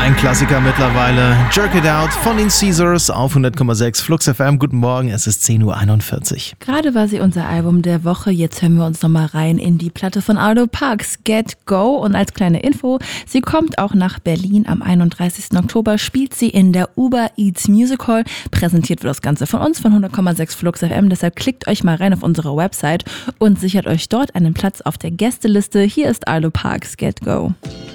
ein Klassiker mittlerweile. Jerk It Out von den Caesars auf 100,6 Flux FM. Guten Morgen, es ist 10.41 Uhr. Gerade war sie unser Album der Woche. Jetzt hören wir uns nochmal rein in die Platte von Arlo Parks, Get Go. Und als kleine Info, sie kommt auch nach Berlin. Am 31. Oktober spielt sie in der Uber Eats Music Hall. Präsentiert wird das Ganze von uns, von 100,6 Flux FM. Deshalb klickt euch mal rein auf unsere Website und sichert euch dort einen Platz auf der Gästeliste. Hier ist Arlo Parks, Get Go.